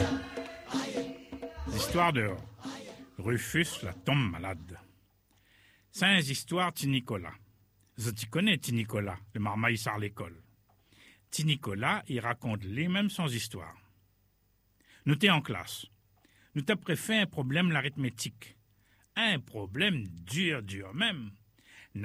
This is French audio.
Histoire de Rufus la tombe malade. C'est une histoire de Nicolas. Tu connais Nicolas, le marmaille à l'école. Nicolas, il raconte les mêmes sans histoire. Nous t'es en classe. Nous t'as préféré un problème l'arithmétique. Un problème dur même.